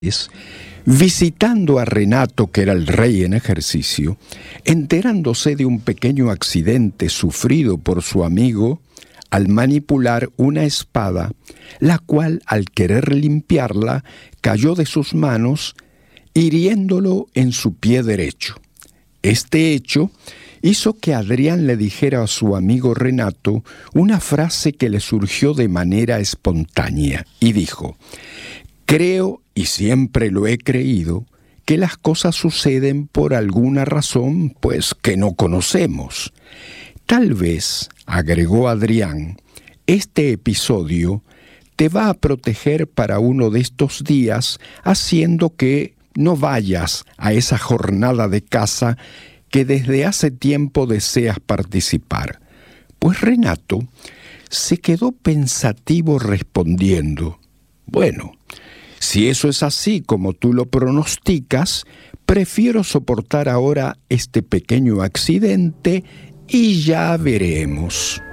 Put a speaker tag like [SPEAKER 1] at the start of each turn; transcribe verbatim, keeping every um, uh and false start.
[SPEAKER 1] visitando a Renato, que era el rey en ejercicio, enterándose de un pequeño accidente sufrido por su amigo al manipular una espada, la cual, al querer limpiarla, cayó de sus manos, hiriéndolo en su pie derecho. Este hecho hizo que Adrián le dijera a su amigo Renato una frase que le surgió de manera espontánea, y dijo: «Creo, y siempre lo he creído, que las cosas suceden por alguna razón, pues, que no conocemos. Tal vez», agregó Adrián, «este episodio te va a proteger para uno de estos días, haciendo que no vayas a esa jornada de caza que desde hace tiempo deseas participar». Pues Renato se quedó pensativo respondiendo: «Bueno, si eso es así como tú lo pronosticas, prefiero soportar ahora este pequeño accidente y ya veremos».